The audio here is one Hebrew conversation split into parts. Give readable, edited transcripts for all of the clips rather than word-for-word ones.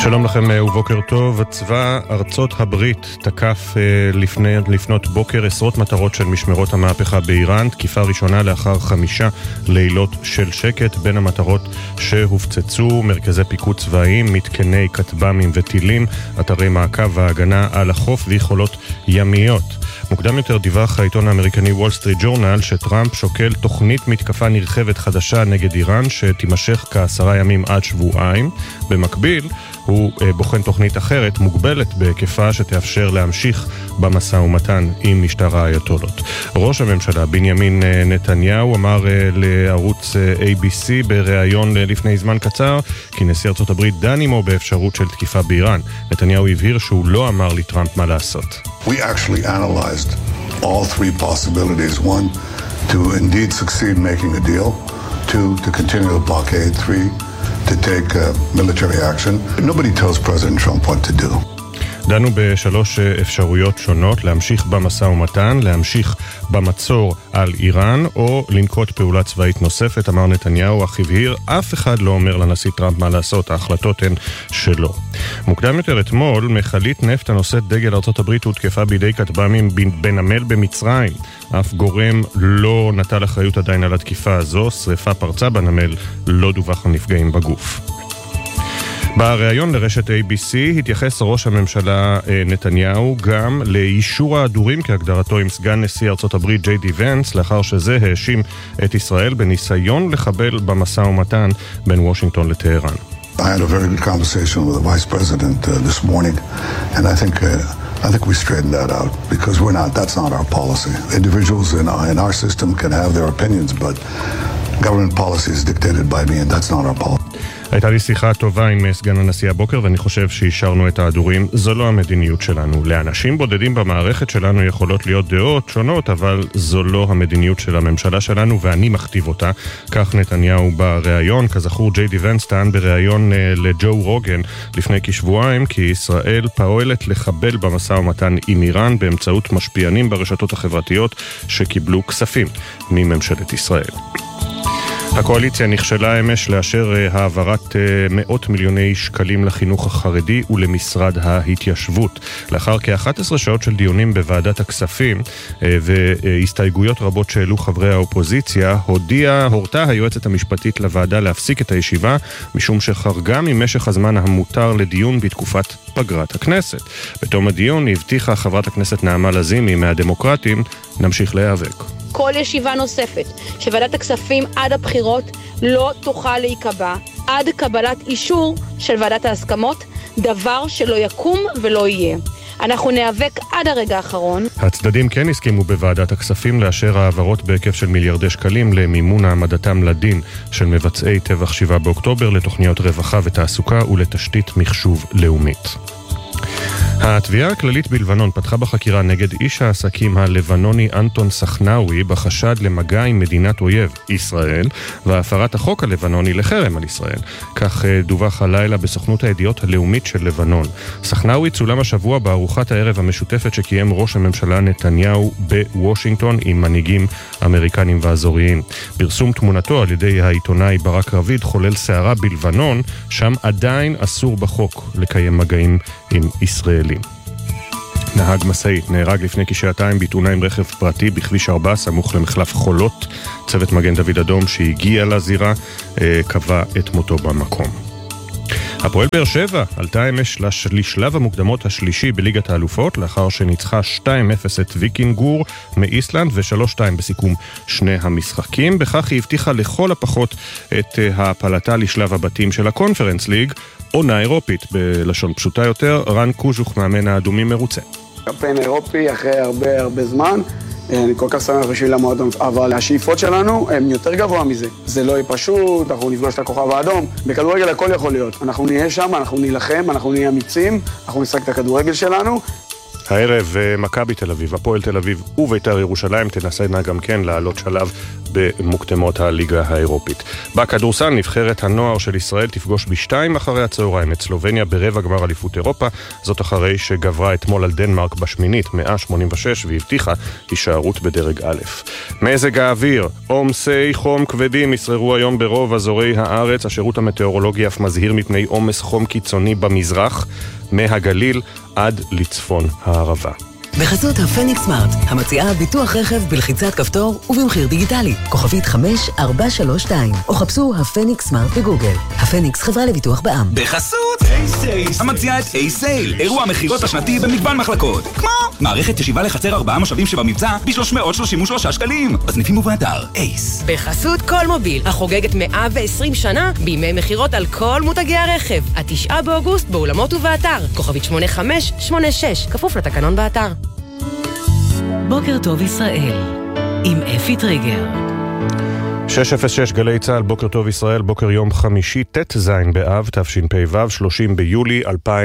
שלום לכם ובוקר טוב. צבא ארצות הברית תקף לפנות בוקר עשרות מטרות של משמרות המהפכה באיראן, תקיפה ראשונה לאחר 5 לילות של שקט. בין המטרות שהופצצו מרכזי פיקוד צבאיים, מתקני כטב"מים וטילים, אתרי מעקב והגנה על החוף ויכולות ימיות. מוקדם יותר דיווח העיתון האמריקני וול סטריט ג'ורנל שטראמפ שוקל תוכנית מתקפה נרחבת חדשה נגד איראן שתימשך כ10 ימים עד שבועיים. במקביל הוא בוחן תוכנית אחרת מוגבלת בהיקפה שתאפשר להמשיך במשא ומתן עם משטר האייתולות. ראש הממשלה בנימין נתניהו אמר לערוץ ABC בריאיון לפני זמן קצר כי נשיא ארצות הברית דן עמו באפשרות של תקיפה באיראן. נתניהו הבהיר שהוא לא אמר לטראמפ מה לעשות. We actually analyzed all 3 possibilities. 1, to indeed succeed making a deal. 2, to continue the blockade. 3, to take military action. Nobody tells President Trump what to do. דנו ב3 אפשרויות שונות, להמשיך במשא ומתן, להמשיך במצור על איראן או לנקוט פעולה צבאית נוספת. אמר נתניהו, אך הבהיר, אף אחד לא אומר לנשיא טראמפ מה לעשות, ההחלטות הן שלו. מוקדם יותר אתמול, מכלית נפט הנושאת דגל ארצות הברית הותקפה בידי כטב"מים בנמל במצרים. אף גורם לא נטל אחריות עדיין על התקיפה הזו, שריפה פרצה בנמל, לא דווח על נפגעים בגוף. בריאיון לרשת ABC התייחס ראש הממשלה נתניהו גם לאישור ההדורים כהגדרתו עם סגן נשיא ארצות הברית ג'יי די ונס, לאחר שזה האשים את ישראל בניסיון לחבל במשא ומתן בין וושינגטון לטהרן. I had a very good conversation with the vice president this morning, and I think we straightened that out because that's not our policy. Individuals in our system can have their opinions, but government policy is dictated by me, and that's not our policy. הייתה לי שיחה טובה עם סגן הנשיא הבוקר ואני חושב שאישרנו את ההדורים. זו לא המדיניות שלנו. לאנשים בודדים במערכת שלנו יכולות להיות דעות שונות, אבל זו לא המדיניות של הממשלה שלנו ואני מכתיב אותה. כך נתניהו בריאיון. כזכור, ג'יי די ונס טען בריאיון לג'ו רוגן לפני כשבועיים כי ישראל פועלת לחבל במשא ומתן עם איראן באמצעות משפיענים ברשתות החברתיות שקיבלו כספים מממשלת ישראל. הקואליציה נכשלה אמש לאשר העברת מאות מיליוני שקלים לחינוך החרדי ולמשרד ההתיישבות. לאחר כ-11 שעות של דיונים בוועדת הכספים והסתייגויות רבות שהעלו חברי האופוזיציה, הורתה היועצת המשפטית לוועדה להפסיק את הישיבה משום שחרגה ממשך הזמן המותר לדיון בתקופת פגרת הכנסת. בתום הדיון הבטיחה חברת הכנסת נעמה לזימי מהדמוקרטים, נמשיך להיאבק. כל ישיבה נוספת שוועדת הכספים עד הבחירות לא תוכל להיקבע עד קבלת אישור של ועדת ההסכמות, דבר שלא יקום ולא יהיה. אנחנו נאבק עד הרגע האחרון. הצדדים כן הסכימו בוועדת הכספים לאשר העברות בהיקף של מיליארדי שקלים למימון העמדתם לדין של מבצעי טבח 7 באוקטובר, לתוכניות רווחה ותעסוקה ולתשתית מחשוב לאומית. התביעה הכללית בלבנון פתחה בחקירה נגד איש העסקים הלבנוני אנטון סחנאווי בחשד למגע עם מדינת אויב, ישראל, והפרת החוק הלבנוני לחרם על ישראל. כך דווח הלילה בסוכנות הידיעות הלאומית של לבנון. סחנאווי צולם השבוע בארוחת הערב המשותפת שקיים ראש הממשלה נתניהו בוושינגטון עם מנהיגים אמריקנים ואזוריים. פרסום תמונתו על ידי העיתונאי ברק רביד חולל סערה בלבנון, שם עדיין אסור בחוק לקיים מגעים עם ישראלים. נהג משאית נהרג לפני כשעתיים בתאונה עם רכב פרטי בכביש 4 סמוך למחלף חולות. צוות מגן דוד אדום שהגיע לזירה קבע את מותו במקום. הפועל באר שבע עלתה אמש לשלב המוקדמות השלישי בליגת האלופות לאחר שניצחה 2-0 את ויקינגור מאיסלנד ו3-2 בסיכום שני המשחקים. בכך היא הבטיחה לכל הפחות את ההפלתה לשלב הבתים של הקונפרנס ליג, עונה אירופית בלשון פשוטה יותר. רן קוז'וך מאמן האדומים מרוצה. קמפיין אירופי אחרי הרבה זמן, אני כל כך שמח בשביל המועדון, אבל השאיפות שלנו הם יותר גבוה מזה. זה לא יהיה פשוט, אנחנו נפגוש את הכוכב האדום. בכדורגל הכל יכול להיות. אנחנו נהיה שם, אנחנו נילחם, אנחנו נהיה אמיצים, אנחנו נשחק את הכדורגל שלנו. הערב מכבי תל אביב, הפועל תל אביב ובית"ר ירושלים תנסיינה גם כן לעלות שלב במוקדמות הליגה האירופית. בכדורסל נבחרת הנוער של ישראל תפגוש ב14:00 אחרי הצהריים את סלובניה ברבע גמר אליפות אירופה, זאת אחרי שגברה אתמול על דנמרק בשמינית 186 והבטיחה הישארות בדרג א'. מזג האוויר, עומסי חום כבדים ישררו היום ברוב אזורי הארץ, השירות המטאורולוגי אף מזהיר מפני עומס חום קיצוני במזרח, מהגליל עד לצפון הערבה. בחסות הפניקס סמארט, המציעה ביטוח רכב בלחיצת כפתור ובמחיר דיגיטלי. כוכבית 5432, או חפשו הפניקס סמארט בגוגל. הפניקס חברה לביטוח בע"מ. בחסות A-Sale, המציעה את A-Sale, אירוע המחירות השנתי במגוון מחלקות. כמו מערכת ישיבה לחצר 4 מושבים שבמבצע ב-333 שקלים. בסניפים ובאתר אייס. בחסות כל מוביל, החוגגת 120 שנה בימי מחירות על כל מותגי הרכב. 9 באוגוסט באולמות ובאתר. כוכבית 8586, כפוף לתקנון באתר. בוקר טוב ישראל, עם אפי טריגר. 606 גלי צהל, בוקר טוב ישראל, בוקר יום חמישי, ט"ז באב, תשפ"ו, 30 ביולי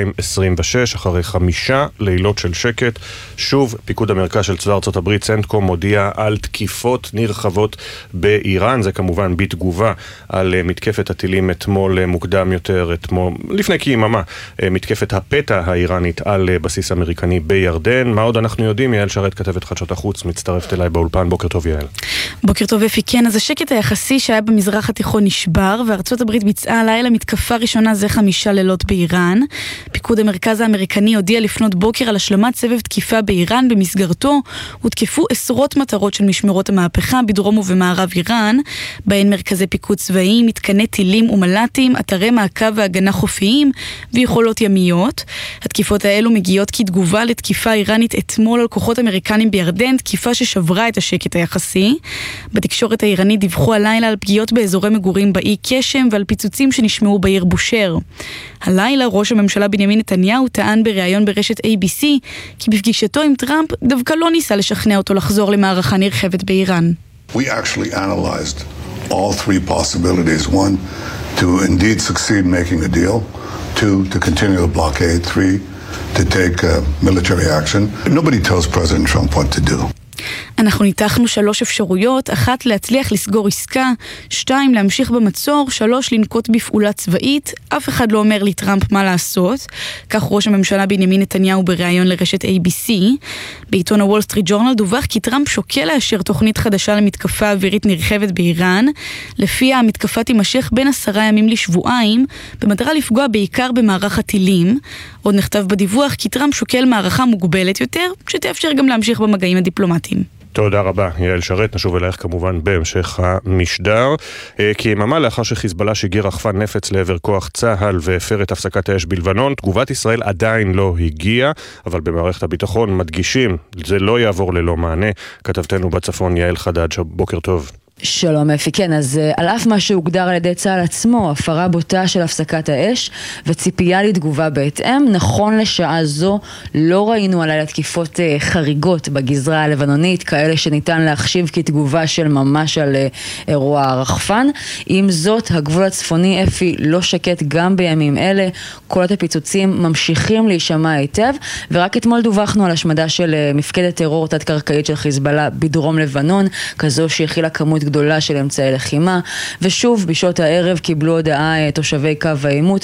2026, אחרי 5 לילות של שקט. שוב, פיקוד המרכז של צבא ארצות הברית, צנטקום, מודיע על תקיפות נרחבות באיראן, זה כמובן בתגובה על מתקפת הטילים אתמול מוקדם יותר, לפני כיממה, מתקפת הפתע האיראנית על בסיס אמריקני בירדן. מה עוד אנחנו יודעים? יעל שרת, כתבת חדשות החוץ, מצטרפת אליי באולפן. בוקר טוב יעל. בוקר טוב אפי. כן, אז השקט היחסי שהיה במזרח התיכון נשבר, וארצות הברית ביצעה הלילה מתקפה ראשונה זה 5 לילות באיראן. פיקוד המרכז האמריקני הודיע לפנות בוקר על השלמת סבב תקיפה באיראן, במסגרתו הותקפו עשרות מטרות של משמרות המהפכה בדרום ובמערב איראן, בהן מרכזי פיקוד צבאיים, מתקני טילים ומל"טים, אתרי מעקב והגנה חופיים ויכולות ימיות. התקיפות האלו מגיעות כתגובה לתקיפה איראנית אתמול על כוחות אמריקנים בירדן, תקיפה ששברה את השקט היחסי. בתקשורת האיראנית דיווחו הלילה על פגיעות באזורי מגורים באי קשם ועל פיצוצים שנשמעו בעיר בושר. הלילה ראש הממשלה בנימין נתניהו טען בריאיון ברשת ABC כי בפגישתו עם טראמפ דווקא לא ניסה לשכנע אותו לחזור למערכה נרחבת באיראן. We actually analyzed all 3 possibilities. 1, to indeed succeed making a deal. 2, to continue the blockade. 3, to take military action. Nobody tells President Trump what to do. אנחנו ניתחנו 3 אפשרויות, 1 להצליח לסגור עסקה, 2 להמשיך במצור, 3 לנקוט בפעולה צבאית. אף אחד לא אומר לי טראמפ מה לעשות, כך ראש הממשלה בנימין נתניהו בריאיון לרשת ABC. בעיתון הוול סטריט ג'ורנל דווח כי טראמפ שוקל לאשר תוכנית חדשה למתקפה אווירית נרחבת באיראן, לפיה המתקפה תימשך בין 10 ימים לשבועיים, במטרה לפגוע בעיקר במערך הטילים. עוד נכתב בדיווח כי טראמפ שוקל מערכה מוגבלת יותר, שתאפשר גם להמשיך במגעים הדיפלומטיים. תודה רבה, יעל שרת. נשוב אלייך כמובן בהמשך המשדר. כיממה לאחר שחיזבאללה שיגר רחפן נפץ לעבר כוח צה"ל והפר את הפסקת האש בלבנון, תגובת ישראל עדיין לא הגיעה, אבל במערכת הביטחון מדגישים, זה לא יעבור ללא מענה. כתבתנו בצפון יעל חדד, בוקר טוב. שלום אפי, כן, אז על אף מה שהוגדר על ידי צה"ל עצמו, הפרה בוטה של הפסקת האש וציפייה לתגובה בהתאם, נכון לשעה זו לא ראינו עליי תקיפות חריגות בגזרה הלבנונית, כאלה שניתן להחשיב כתגובה של ממש על אירוע הרחפן. עם זאת, הגבול הצפוני אפי לא שקט גם בימים אלה, קולות הפיצוצים ממשיכים להישמע היטב, ורק אתמול דווחנו על השמדה של מפקדת טרור תת-קרקעית של חיזבאללה בדרום לבנון, כזו שהכילה כמות גדולה של אמצעי לחימה. ושוב בשעות הערב קיבלו הודעה תושבי קו העימות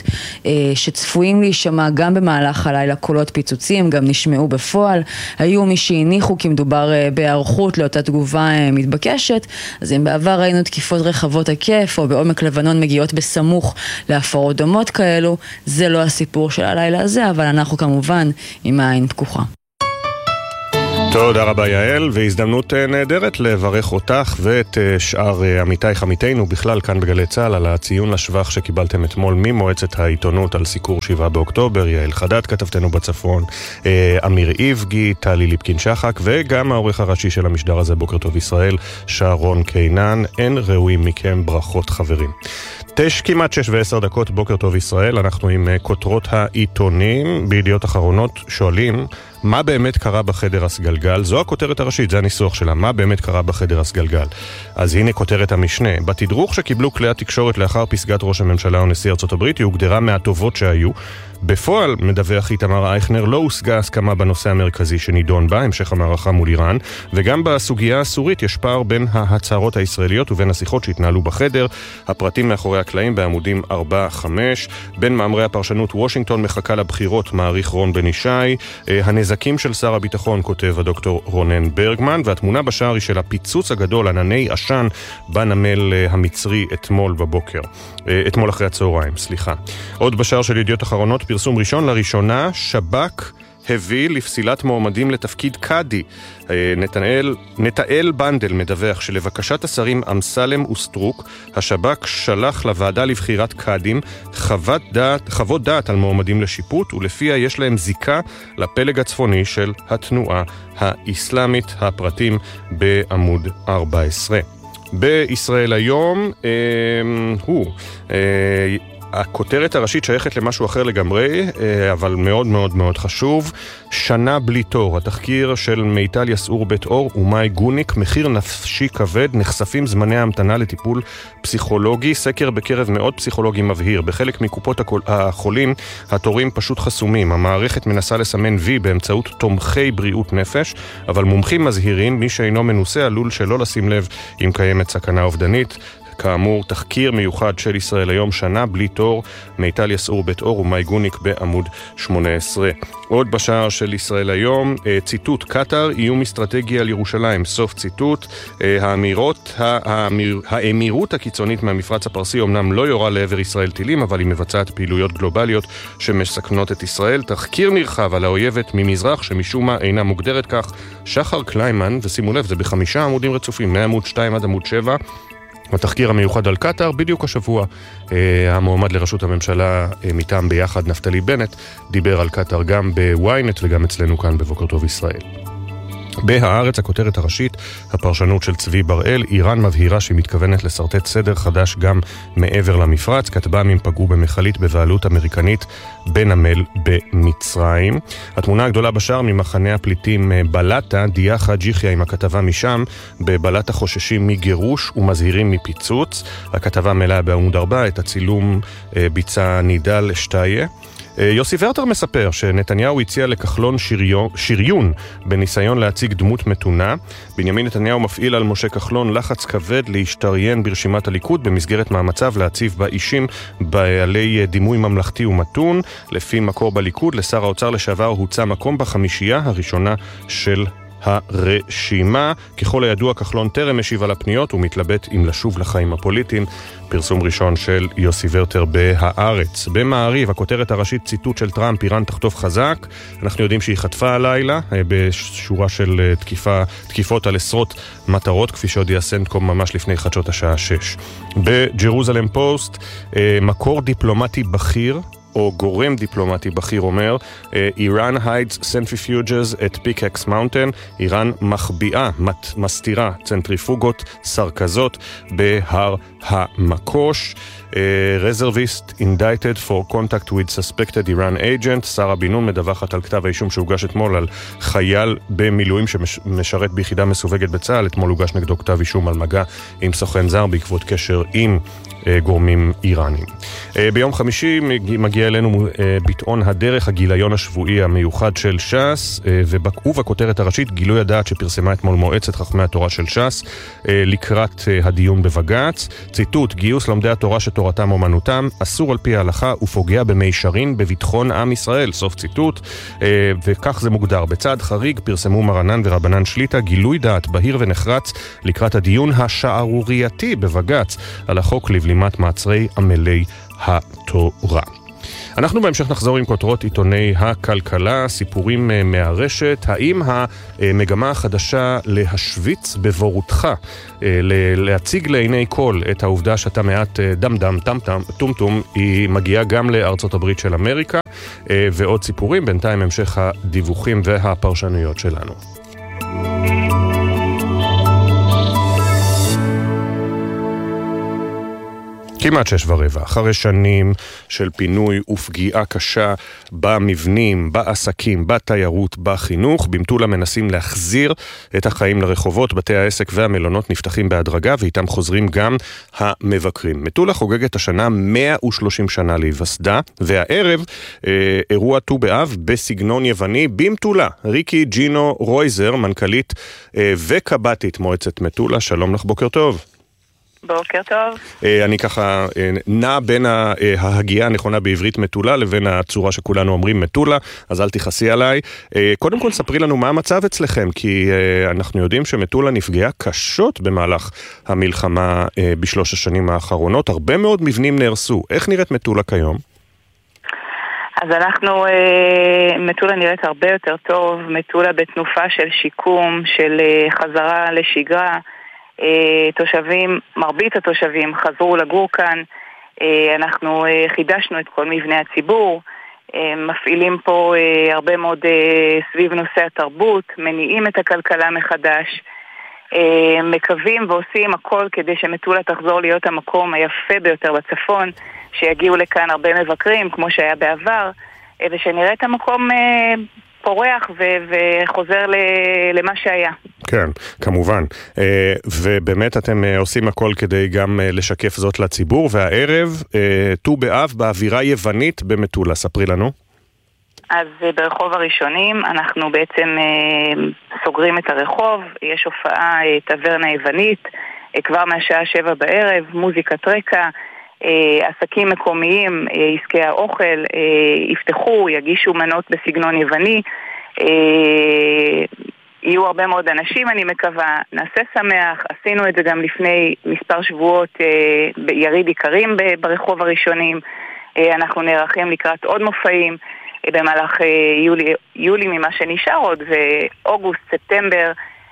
שצפויים להישמע גם במהלך הלילה קולות פיצוצים, גם נשמעו בפועל. היו מי שהניחו כי מדובר בהיערכות לאותה תגובה מתבקשת. אז אם בעבר ראינו תקיפות רחבות היקף או בעומק לבנון מגיעות בסמוך להפרות דומות כאלו, זה לא הסיפור של הלילה הזה, אבל אנחנו כמובן עם העין פקוחה. תודה רבה יעל, והזדמנות נהדרת לברך אותך ואת שאר עמיתייך עמיתינו בכלל כאן בגלי צהל על הציון לשבח שקיבלתם אתמול ממועצת העיתונות על סיקור 7 באוקטובר. יעל חדד כתבתנו בצפון, אמיר איבגי, טלי ליפקין שחק, וגם העורך הראשי של המשדר הזה בוקר טוב ישראל, שרון קינן. אין ראויים מכם, ברכות חברים. כמעט 6:10, בוקר טוב ישראל. אנחנו עם כותרות העיתונים. בידיעות אחרונות שואלים מה באמת קרה בחדר הסגלגל. זו הכותרת הראשית, זה הניסוח שלה, מה באמת קרה בחדר הסגלגל. אז הנה כותרת המשנה. בתדרוך שקיבלו כלי התקשורת לאחר פסגת ראש הממשלה ונשיא ארצות הברית, היא הוגדרה מהטובות שהיו, בפועל, מדווח איתמר אייכנר, לא הושגה הסכמה בנושא המרכזי שנידון בה, המשך המערכה מול איראן, וגם בסוגיה הסורית יש פער בין ההצהרות הישראליות ובין השיחות שהתנהלו בחדר. הפרטים מאחורי הקלעים בעמודים 4-5. בין מאמרי הפרשנות, וושינגטון מחכה לבחירות, מעריך רון בן ישי. הנזקים של שר הביטחון, כותב הדוקטור רונן ברגמן, והתמונה בשער היא של הפיצוץ הגדול, ענני עשן בנמל המצרי אתמול אחרי הצהריים, סליחה. עוד בשער של ידיעות אחרונות, פרסום ראשון, לראשונה שב"כ הביא לפסילת מועמדים לתפקיד קאדי. נתאל בנדל מדווח שלבקשת השרים אמסלם וסטרוק, השב"כ שלח לוועדה לבחירת קאדים חוות דעת על מועמדים לשיפוט, ולפיה יש להם זיקה לפלג הצפוני של התנועה האסלאמית. הפרטים בעמוד 14. בישראל היום הכותרת הראשית שייכת למשהו אחר לגמרי, אבל מאוד מאוד מאוד חשוב. שנה בלי תור, התחקיר של מיטל יסעור בית אור ומאי גוניק, מחיר נפשי כבד, נחשפים זמני ההמתנה לטיפול פסיכולוגי. סקר בקרב מאות פסיכולוגים מבהיר, בחלק מקופות החולים התורים פשוט חסומים. המערכת מנסה לסמן וי באמצעות תומכי בריאות נפש, אבל מומחים מזהירים, מי שאינו מנוסה עלול שלא לשים לב אם קיימת סכנה אובדנית. כאמור, תחקיר מיוחד של ישראל היום, שנה בלי תור, מיטל יסעור בית אור ומאי גוניק בעמוד 18. עוד בשער של ישראל היום, ציטוט, קטר, איום אסטרטגי על ירושלים, סוף ציטוט. האמירות הקיצונית מהמפרץ הפרסי אומנם לא יורה לעבר ישראל טילים, אבל היא מבצעת פעילויות גלובליות שמסכנות את ישראל. תחקיר נרחב על האויבת ממזרח שמשום מה אינה מוגדרת כך. שחר קליימן, ושימו לב, זה ב5 עמודים רצופים, מעמוד 2 עד עמוד 7, התחקיר המיוחד על קטר. בדיוק השבוע המועמד לראשות הממשלה מטעם ביחד, נפתלי בנט, דיבר על קטר גם בוויינט וגם אצלנו כאן בבוקר טוב ישראל. בהארץ, הכותרת הראשית, הפרשנות של צבי בראל, איראן מבהירה שהיא מתכוונת לסרטט סדר חדש גם מעבר למפרץ. כטב"מים פגעו במחלית בבעלות אמריקנית בנמל במצרים. התמונה הגדולה בשער ממחנה הפליטים בלטה, דיה חאג' יחיא עם הכתבה משם. בבלטה חוששים מגירוש ומזהירים מפיצוץ. הכתבה מלאה בעמוד 4, את הצילום ביצע נידל שטאיה. יוסי ורטר מספר שנתניהו הציע לכחלון שריון בניסיון להציג דמות מתונה. בנימין נתניהו מפעיל על משה כחלון לחץ כבד להשתריין ברשימת הליכוד במסגרת מאמציו להציב בה אישים בעלי דימוי ממלכתי ומתון. לפי מקור בליכוד, לשר האוצר לשעבר הוצא מקום בחמישייה הראשונה של הרשימה. ככל הידוע, כחלון טרם משיב על הפניות ומתלבט אם לשוב לחיים הפוליטיים. פרסום ראשון של יוסי ורטר בהארץ. במעריב, הכותרת הראשית, ציטוט של טראמפ, איראן תחטוף חזק. אנחנו יודעים שהיא חטפה הלילה בשורה של תקיפות על עשרות מטרות, כפי שהודיע סנטקום ממש לפני חדשות השעה 6. בג'רוזלם פוסט, מקור דיפלומטי בכיר או גורם דיפלומטי בכיר אומר, Iran hides centrifuges at Pickaxe Mountain, איראן מחביאה, מסתירה צנטריפוגות, סרקזות בהר המקוש. Reservist indicted for contact with suspected Iran agent. שרה בן נון מדווחת על כתב האישום שהוגש אתמול על חייל במילואים שמשרת ביחידה מסווגת בצה"ל. אתמול הוגש נגדו כתב אישום על מגע עם סוכן זר בעקבות קשר עם גורמים איראנים. ביום חמישי מגיע אלינו ביטאון הדרך, הגיליון השבועי המיוחד של ש"ס, ובכותרת הראשית גילוי הדעת שפרסמה אתמול מועצת חכמי התורה של ש"ס לקראת הדיון בבג"ץ. ציטוט, גיוס לומדי התורה שתורתם אומנותם אסור על פי ההלכה ופוגע במישרין בביטחון עם ישראל, סוף ציטוט. וכך זה מוגדר. בצעד חריג פרסמו מרנן ורבנן שליטה גילוי דעת בהיר ונחרץ לקראת הדיון השערורייתי בבג"ץ על החוק לבלימת מעצרי עמלי התורה. אנחנו בהמשך נחזור עם כותרות עיתוני הכלכלה, סיפורים מהרשת, האם המגמה החדשה להשוויץ בבורותך, להציג לעיני כל את העובדה שאתה מעט דמדם, טומטום, היא מגיעה גם לארצות הברית של אמריקה, ועוד סיפורים, בינתיים המשך הדיווחים והפרשנויות שלנו. כמעט 6:15, אחרי שנים של פינוי ופגיעה קשה במבנים, בעסקים, בתיירות, בחינוך, במטולה מנסים להחזיר את החיים לרחובות, בתי העסק והמלונות נפתחים בהדרגה, ואיתם חוזרים גם המבקרים. מטולה חוגגת השנה 130 שנה להיווסדה, והערב אירוע ט"ו באב בסגנון יווני במטולה. ריקי ג'ינו רויזר, מנכ"לית וקב"טית מועצת מטולה, שלום לך, בוקר טוב. בוקר טוב. אני ככה נע בין ההגיעה הנכונה בעברית מטולה לבין הצורה שכולנו אומרים מטולה, אז אל תכעסי עליי. קודם כל ספרי לנו מה המצב אצלכם, כי אנחנו יודעים שמטולה נפגעה קשות במהלך המלחמה בשלוש השנים האחרונות. הרבה מאוד מבנים נהרסו. איך נראית מטולה כיום? אז אנחנו, מטולה נראית הרבה יותר טוב, מטולה בתנופה של שיקום, של חזרה לשגרה. תושבים, מרבית התושבים חזרו לגור כאן, אנחנו חידשנו את כל מבני הציבור, מפעילים פה הרבה מאוד סביב נושא התרבות, מניעים את הכלכלה מחדש, מקווים ועושים הכל כדי שמטולה תחזור להיות המקום היפה ביותר בצפון, שיגיעו לכאן הרבה מבקרים כמו שהיה בעבר, ושנראה את המקום פורח וחוזר למה שהיה. כן, כמובן. ובאמת אתם עושים הכל כדי גם לשקף זאת לציבור, והערב ט"ו באב באווירה יוונית במטולה. ספרי לנו. אז ברחוב הראשונים אנחנו בעצם סוגרים את הרחוב, יש הופעה טברנה יוונית, כבר מהשעה 7 בערב, מוזיקת רקע, עסקים מקומיים, עסקי האוכל, יפתחו, יגישו מנות בסגנון יווני, יהיו הרבה מאוד אנשים, אני מקווה, נעשה שמח, עשינו את זה גם לפני מספר שבועות ביריד עיקרים ברחוב הראשונים, אנחנו נערכים לקראת עוד מופעים במהלך יולי ממה שנשאר עוד, ואוגוסט, ספטמבר,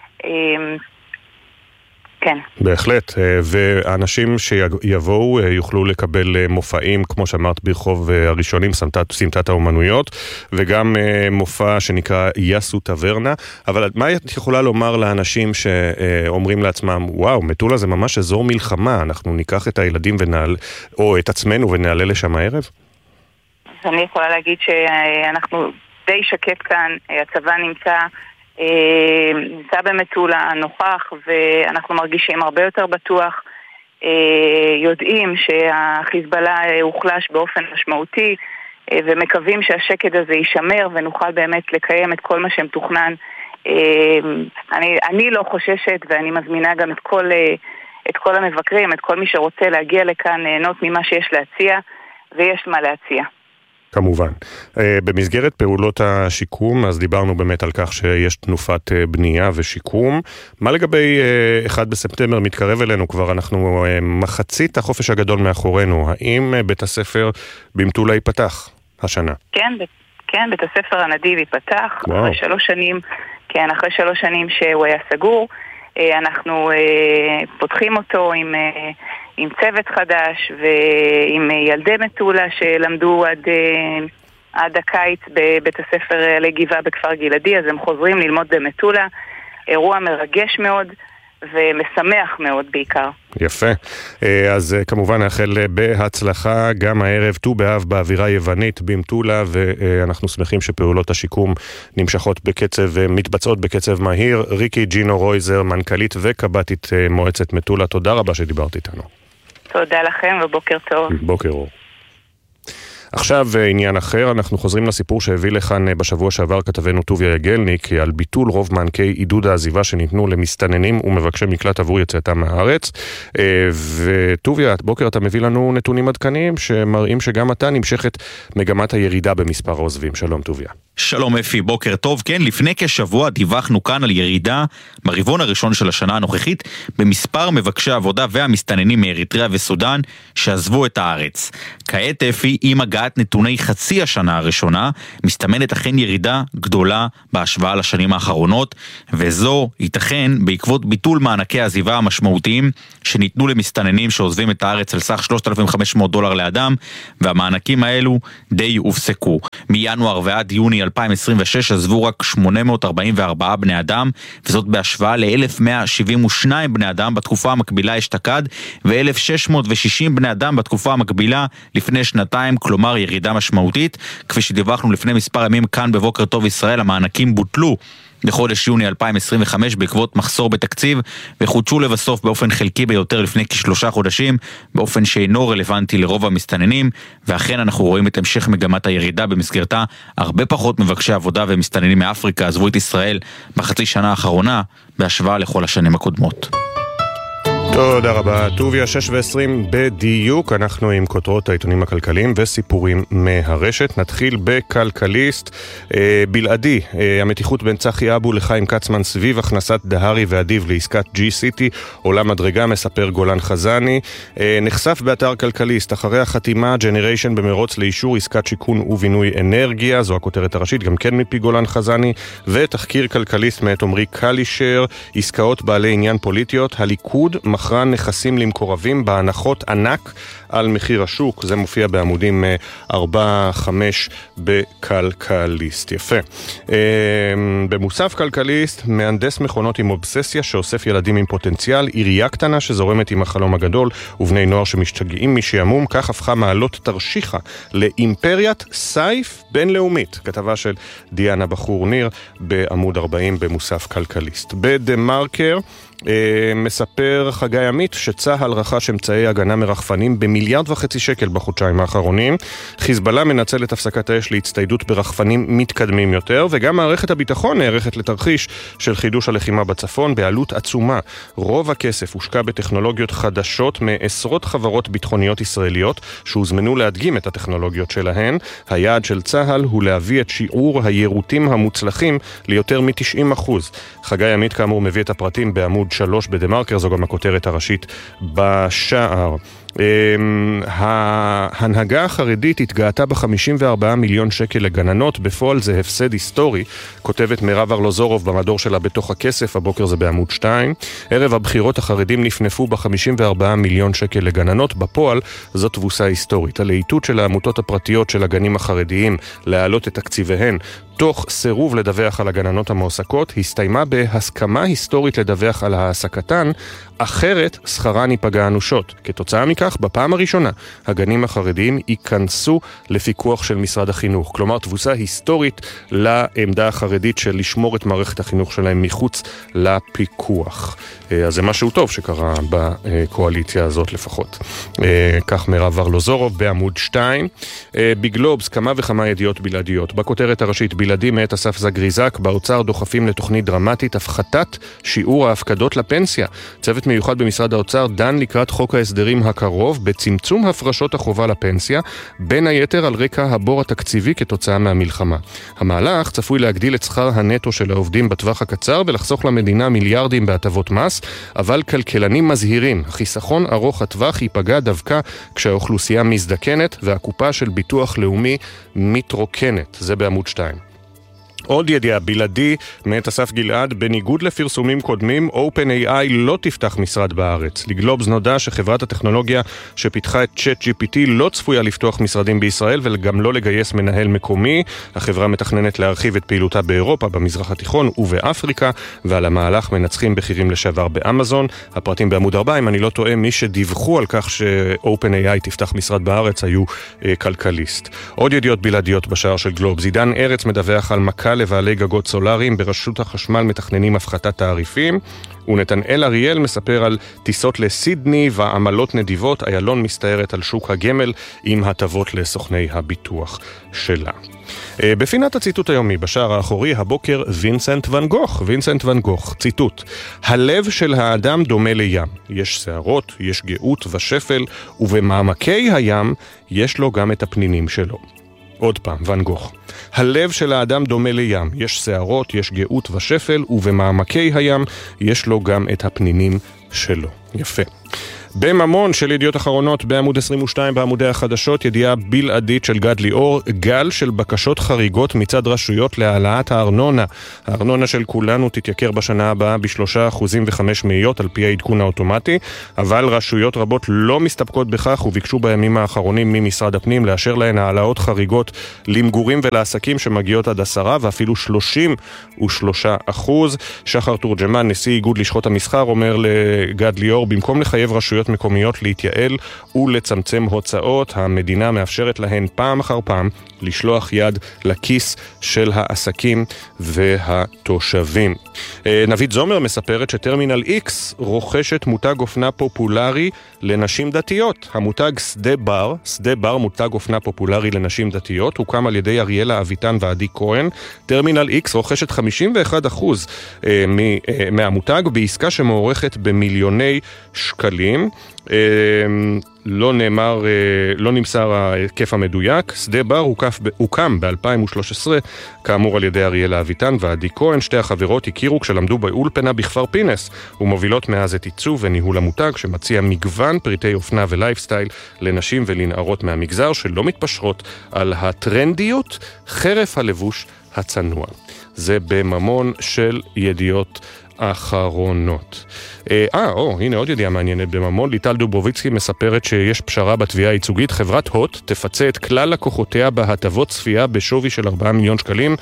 כן. בהחלט, ואנשים שיבואו יוכלו לקבל מופעים, כמו שאמרת, ברחוב הראשונים, סמטת האומנויות, וגם מופע שנקרא יסו טברנה. אבל מה את יכולה לומר לאנשים שאומרים לעצמם, וואו, מטולה זה ממש אזור מלחמה, אנחנו ניקח את הילדים או את עצמנו ונעלה לשם הערב? אז אני יכולה להגיד שאנחנו די שקט כאן, הצבא נמצא במטולה, נוכח, ואנחנו מרגישים הרבה יותר בטוח, יודעים שהחיזבאללה הוחלש באופן משמעותי, ומקווים שהשקט הזה יישמר ונוכל באמת לקיים את כל מה שמתוכנן. אני לא חוששת, ואני מזמינה גם את כל המבקרים, את כל מי שרוצה להגיע לכאן, ליהנות ממה שיש להציע, ויש מה להציע. כמובן. במסגרת פעולות השיקום, אז דיברנו באמת על כך שיש תנופת בנייה ושיקום. מה לגבי 1 בספטמבר מתקרב אלינו כבר? אנחנו מחצית החופש הגדול מאחורינו. האם בית הספר במטולה ייפתח השנה? כן, בית הספר הנדיב ייפתח. אחרי 3 שנים, כן, אחרי 3 שנים שהוא היה סגור. אנחנו פותחים אותו עם צוות חדש ועם ילדי מטולה שלמדו עד הקיץ בבית הספר עלי גבעה בכפר גלעדי, אז הם חוזרים ללמוד במטולה. אירוע מרגש מאוד ומשמח מאוד בעיקר. יפה. אז כמובן נאחל בהצלחה גם הערב ט"ו באב באווירה יוונית במטולה, ואנחנו שמחים שפעולות השיקום נמשכות מתבצעות בקצב מהיר. ריקי ג'ינו רויזר, מנכ"לית וקב"טית מועצת מטולה, תודה רבה שדיברת איתנו. תודה לכם ובוקר טוב. בוקר אור. עכשיו עניין אחר, אנחנו חוזרים לסיפור שהביא לכאן בשבוע שעבר כתבנו טוביה יגלניק על ביטול רוב מענקי עידוד העזיבה שניתנו למסתננים ומבקשי מקלט עבור יציאתם מהארץ. וטוביה, בוקר אתה מביא לנו נתונים עדכניים שמראים שגם אתה נמשכת מגמת הירידה במספר העוזבים. שלום טוביה. שלום אפי, בוקר טוב. כן, לפני כשבוע דיווחנו כאן על ירידה ברבעון הראשון של השנה הנוכחית במספר מבקשי העבודה והמסתננים מאריתריאה וסודן שעזבו את הארץ. כעת אפי, עם הגעת נתוני חצי השנה הראשונה, מסתמנת אכן ירידה גדולה בהשוואה לשנים האחרונות, וזו ייתכן בעקבות ביטול מענקי העזיבה המשמעותיים שניתנו למסתננים שעוזבים את הארץ על סך $3,500 לאדם, והמענקים האלו די הופסקו. מינואר ועד יוני 2026 עזבו רק 844 בני אדם, וזאת בהשוואה ל-1172 בני אדם בתקופה המקבילה אשתקד, ו-1660 בני אדם בתקופה המקבילה לפני שנתיים, כלומר ירידה משמעותית. כפי שדיווחנו לפני מספר ימים כאן בבוקר טוב ישראל, המענקים בוטלו בחודש יוני 2025 בעקבות מחסור בתקציב, וחודשו לבסוף באופן חלקי ביותר לפני כ3 חודשים, באופן שאינו רלוונטי לרוב המסתננים, ואכן אנחנו רואים את המשך מגמת הירידה, במסגרתה הרבה פחות מבקשי עבודה ומסתננים מאפריקה עזבו את ישראל בחצי שנה האחרונה, בהשוואה לכל השנים הקודמות. תודה רבה. טוביה 6:20 בדיוק, אנחנו עם כותרות העיתונים הכלכליים וסיפורים מהרשת. נתחיל בכלכליסט. בלעדי, המתיחות בין צחי אבו לחיים קצמן סביב הכנסת דהרי ואדיב לעסקת G-City עולה מדרגה, מספר גולן חזני. נחשף באתר כלכליסט, אחרי החתימה ג'נריישן במרוץ לאישור עסקת שיכון ובינוי אנרגיה, זו הכותרת הראשית, גם כן מפי גולן חזני. ותחקיר כלכליסט מאת עומרי קלישר, עסקאות בעלי עניין פוליטיות, הליכוד מכרן נכסים למקורבים בהנחות ענק על מחיר השוק. זה מופיע בעמודים 4-5 בכלכליסט. יפה. במוסף כלכליסט, מהנדס מכונות עם אובססיה שאוסף ילדים עם פוטנציאל, עירייה קטנה שזורמת עם החלום הגדול ובני נוער שמשתגעים משעמום, כך הפכה מעלות תרשיחה לאימפריית סייף בינלאומית. כתבה של דיאנה בחור ניר בעמוד 40 במוסף כלכליסט. בדה-מרקר מספר חגי עמית שצהל רכש אמצעי הגנה מרחפנים ב1.5 מיליארד שקל בחודשיים האחרונים. חיזבאללה מנצל את הפסקת האש להצטיידות ברחפנים מתקדמים יותר, וגם מערכת הביטחון נערכת לתרחיש של חידוש הלחימה בצפון בעלות עצומה. רוב הכסף הושקע בטכנולוגיות חדשות מעשרות חברות ביטחוניות ישראליות שהוזמנו להדגים את הטכנולוגיות שלהן. היעד של צהל הוא להביא את שיעור היירוטים המוצלחים ליותר מ-90%. חגי עמית כאמור מביא את הפרטים בעמוד 3 בדה-מרקר, זו גם הכותרת הראשית בשער. ההנהגה החרדית התגאתה ב54 מיליון שקל לגננות, בפועל זה הפסד היסטורי, כותבת מירב ארלוזורוב במדור שלה בתוך הכסף, הבוקר זה בעמוד 2. ערב הבחירות החרדים נפנפו ב54 מיליון שקל לגננות, בפועל זאת תבוסה היסטורית. הלהיטות של העמותות הפרטיות של הגנים החרדיים להעלות את תקציביהן תוך סירוב לדווח על הגננות המועסקות הסתיימה בהסכמה היסטורית לדווח על העסקתן, אחרת שכרן ייפגע אנושות. כתוצאה מכך, בפעם הראשונה הגנים החרדיים ייכנסו לפיקוח של משרד החינוך. כלומר, תבוסה היסטורית לעמדה החרדית של לשמור את מערכת החינוך שלהם מחוץ לפיקוח. אז זה משהו טוב שקרה בקואליציה הזאת לפחות. כך מירב ארלוזורוב בעמוד 2. בגלובס כמה וכמה ידיעות בלעדיות. בכותרת הראשית, בלעדי מאת אסף זגריזק, באוצר דוחפים לתוכנית דרמטית הפחתת שיעור ההפקדות לפנסיה. צוות מיוחד במשרד האוצר דן לקראת חוק ההסדרים הקרוב בצמצום הפרשות החובה לפנסיה, בין היתר על רקע הבור התקציבי כתוצאה מהמלחמה. המהלך צפוי להגדיל את שכר הנטו של העובדים בטווח הקצר ולחסוך למדינה מיליארדים בהטבות מס, אבל כלכלנים מזהירים, החיסכון ארוך הטווח ייפגע דווקא כשהאוכלוסייה מזדקנת והקופה של ביטוח לאומי מתרוקנת. זה בעמוד 2. עוד ידיעה בלעדי מאת אסף גלעד, בניגוד לפרסומים קודמים, OpenAI לא תפתח משרד בארץ. לגלובס נודע שחברת הטכנולוגיה שפיתחה את ChatGPT לא צפויה לפתוח משרדים בישראל וגם לא לגייס מנהל מקומי. החברה מתכננת להרחיב את פעילותה באירופה, במזרח התיכון ובאפריקה, ועל המהלך מנצחים בכירים לשעבר באמזון. הפרטים בעמוד 4, אם אני לא טועה, מי שדיווחו על כך ש-OpenAI תפתח משרד בארץ היו כלכליסט. עוד ידיעות בלעדיות בשער של גלובס. עידן ארץ מדווח על מכה לבעלי גגות סולריים, ברשות החשמל מתכננים הפחתת תעריפים, ונתנאל אריאל מספר על טיסות לסידני ועמלות נדיבות. איילון מסתערת על שוק הגמל עם הטבות לסוכני הביטוח שלה. בפינת הציטוט היומי בשער האחורי הבוקר, וינסנט ון גוך. וינסנט ון גוך, ציטוט: הלב של האדם דומה לים, יש שערות, יש גאות ושפל, ובמעמקי הים יש לו גם את הפנינים שלו. עוד פעם, ון גוך. הלב של האדם דומה לים, יש שערות, יש גאות ושפל, ובמעמקי הים יש לו גם את הפנינים שלו. יפה. בממון של ידיעות אחרונות בעמוד 22 בעמודי החדשות, ידיעה בלעדית של גד ליאור, גל של בקשות חריגות מצד רשויות להעלאת הארנונה. הארנונה של כולנו תתייקר בשנה הבאה ב3.5% על פי העדכון האוטומטי, אבל רשויות רבות לא מסתפקות בכך וביקשו בימים האחרונים ממשרד הפנים לאשר להן העלאות חריגות למגורים ולעסקים שמגיעות עד 10 ואפילו 33%. שחר תורג'מן, נשיא איגוד לשכות המסחר, אומר לגד ליאור, במקום לחייב רשויות מקומיות להתייעל ולצמצם הוצאות, המדינה מאפשרת להן פעם אחר פעם לשלוח יד לכיס של העסקים והתושבים. נבית זומר מספרת שטרמינל X רוכשת מותג אופנה פופולרי לנשים דתיות. המותג שדה בר, מותג אופנה פופולרי לנשים דתיות, הוקם על ידי אריאלה אביטן ועדי כהן. טרמינל X רוכשת 51% מהמותג בעסקה שמוערכת במיליוני שקלים. לא נמסר ההיקף המדויק. שדה בר הוקם ב-2013 כאמור על ידי אריאלה אביטן ועדי כהן. שתי החברות הכירו כשלמדו באולפנה בכפר פינס ומובילות מאז את עיצוב וניהול המותג שמציע מגוון פריטי אופנה ולייפסטייל לנשים ולנערות מהמגזר שלא מתפשרות על הטרנדיות חרף הלבוש הצנוע. זה בממון של ידיעות אחרונות. הנה עוד ידיעה מעניינת בממון. ליטל דובוביצקי מספרת שיש פשרה בתביעה הייצוגית. חברת הוט תפצה את כלל לקוחותיה בהטבות צפייה בשווי של 4 מיליון שקלים.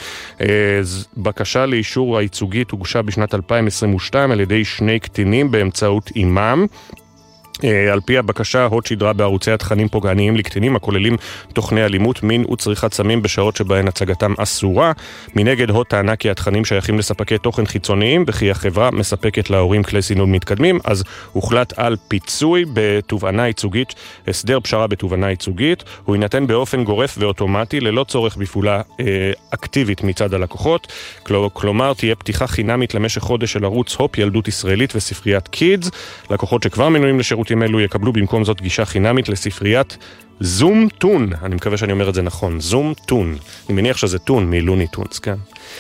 בקשה לאישור הייצוגית הוגשה בשנת 2022 על ידי 2 קטינים באמצעות אימם. על פי הבקשה, הוט שידרה בערוצי התכנים פוגעניים לקטינים הכוללים תוכני אלימות, מין וצריכת סמים בשעות שבהן הצגתם אסורה. מנגד, הוט טענה כי התכנים שייכים לספקי תוכן חיצוניים וכי החברה מספקת להורים כלי סינון מתקדמים, אז הוחלט על פיצוי בתובענה ייצוגית, הסדר פשרה בתובענה ייצוגית. הוא יינתן באופן גורף ואוטומטי ללא צורך בפעולה אקטיבית מצד הלקוחות. כלומר, תהיה פתיחה חינמית למשך חודש של ערוץ הופ ילדות ישראלית וספריית קידס. לקוחות שכבר מנויים לשירותים אלו יקבלו במקום זאת גישה חינמית לספריית זום טון. אני מקווה שאני אומר את זה נכון. זום טון. אני מניח שזה טון מלוני טונס, כן.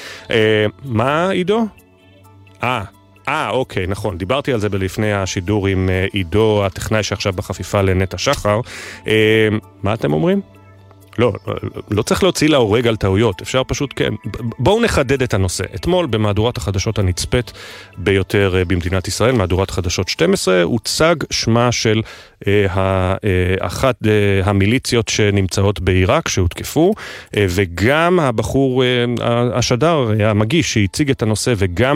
מה, עידו? אוקיי, נכון. דיברתי על זה בלפני השידור עם עידו, הטכנאי שעכשיו בחפיפה לנטע שחר. מה אתם אומרים? לא צריך להוציא להורג על טעויות, אפשר פשוט, כן. בואו נחדד את הנושא. אתמול במהדורת החדשות הנצפית ביותר במדינת ישראל, מהדורת חדשות 12, הוצג שמה של אחת המיליציות שנמצאות בעיראק שהותקפו, וגם הבחור, השדר, המגיש שהציג את הנושא, וגם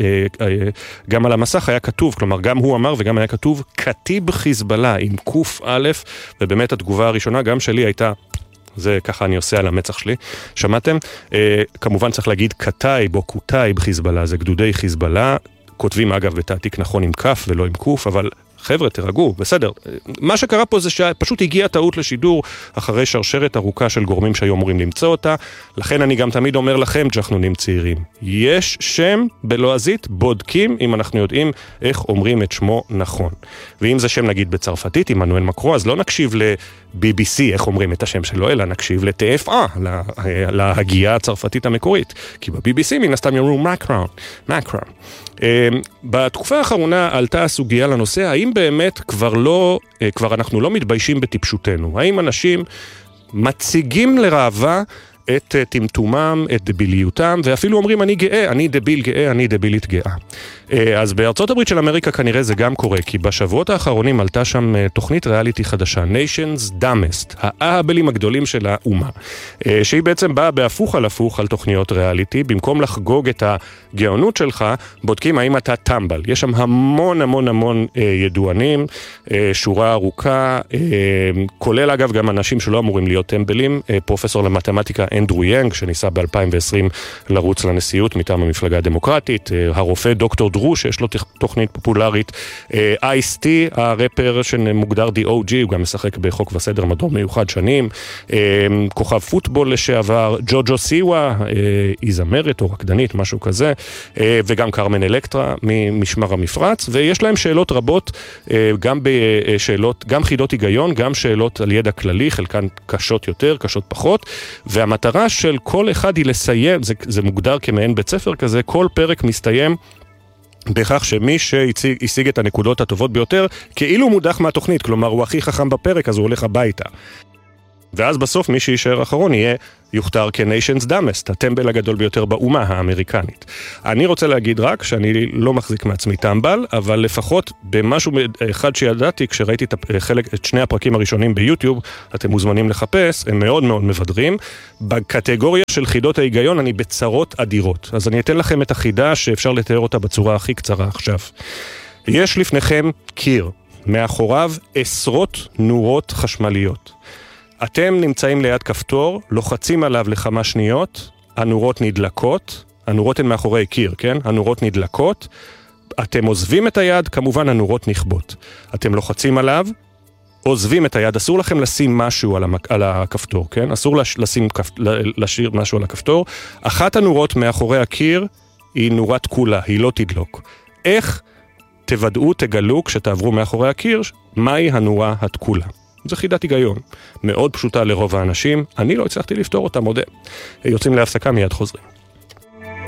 על המסך היה כתוב, כלומר גם הוא אמר וגם היה כתוב כתיב חיזבאללה עם קוף א', ובאמת התגובה הראשונה גם שלי הייתה, זה ככה אני עושה על המצח שלי, שמעתם? כמובן צריך להגיד כתייב או כותייב חיזבאללה, זה גדודי חיזבאללה, כותבים אגב בתעתיק נכון עם כף ולא עם קוף, אבל חבר'ה תרגעו, בסדר. מה שקרה פה זה שפשוט הגיעה טעות לשידור אחרי שרשרת ארוכה של גורמים שהיו אמורים למצוא אותה, לכן אני גם תמיד אומר לכם, ג'חנונים צעירים, יש שם בלועזית, בודקים אם אנחנו יודעים איך אומרים את שמו נכון. ואם זה שם נגיד בצרפתית, עמנואל מקרו, אז לא נקשיב ל-BBC איך אומרים את השם שלו, אלא נקשיב ל-TFA, להגיעה הצרפתית המקורית. כי ב-BBC מן הסתם יאמרו מקרון. בתקופה האחרונה עלתה הסוגיה לנושא, האם באמת כבר אנחנו לא מתביישים בטיפשותנו? האם אנשים מציגים לראווה את טמטומם, את דביליותם, ואפילו אומרים אני גאה, אני דביל גאה, אני דבילית גאה. אז בארצות הברית של אמריקה כנראה זה גם קורה, כי בשבועות האחרונים עלתה שם תוכנית ריאליטי חדשה, Nation's Dumbest, האהבלים הגדולים של האומה, שהיא בעצם באה בהפוך על הפוך על תוכניות ריאליטי, במקום לחגוג את הגאונות שלך, בודקים האם אתה טמבל. יש שם המון ידוענים, שורה ארוכה, כולל אגב גם אנשים שלא אמורים להיות טמבלים, פרופסור למתמטיקה אנדרו ינג, שניסה ב-2020 לרוץ לנשיאות מטעם המפלגה הדמוקרטית, הרופא דוקטור דרו, שיש לו תוכנית פופולרית, אייס-טי, הרפר שמוגדר DOG, הוא גם משחק בחוק וסדר מדור מיוחד שנים, כוכב פוטבול לשעבר, ג'וג'ו סיווה, היא זמרת או רקדנית, משהו כזה, וגם קרמן אלקטרה ממשמר המפרץ, ויש להם שאלות רבות, גם חידות היגיון, גם שאלות על ידע כללי, חלקן קשות יותר, קשות פחות, והמטרה של כל אחד היא לסיים, זה מוגדר כמעין בית ספר כזה, כל פרק מסתיים בכך שמי שהשיג את הנקודות הטובות ביותר, כאילו מודח מהתוכנית, כלומר הוא הכי חכם בפרק, אז הוא הולך הביתה. ואז בסוף מי שישאר אחרון יוכתר כ-Nation's Dumbest, הטמבל הגדול ביותר באומה האמריקנית. אני רוצה להגיד רק שאני לא מחזיק מעצמי טמבל, אבל לפחות במשהו אחד שידעתי, כשראיתי את שני הפרקים הראשונים ביוטיוב, אתם מוזמנים לחפש, הם מאוד מאוד מבדרים. בקטגוריה של חידות ההיגיון אני בצרות אדירות. אז אני אתן לכם את החידה שאפשר לתאר אותה בצורה הכי קצרה עכשיו. יש לפניכם קיר, מאחוריו עשרות נורות חשמליות. אתם נמצאים ליד כפתור, לוחצים עליו לכמה שניות, הנורות נדלקות, הנורות הן מאחורי קיר, כן? הנורות נדלקות, אתם עוזבים את היד, כמובן הנורות נכבות. אתם לוחצים עליו, עוזבים את היד, אסור לכם לשים משהו על הכפתור, כן? אסור לשיר משהו על הכפתור. אחת הנורות מאחורי הקיר היא נורת תקולה, היא לא תדלוק. איך תגלו כשתעברו מאחורי הקיר, מהי הנורה התקולה? זו חידת היגיון, מאוד פשוטה לרוב האנשים, אני לא הצלחתי לפתור אותה, מודה. יוצאים להפסקה, מיד חוזרים.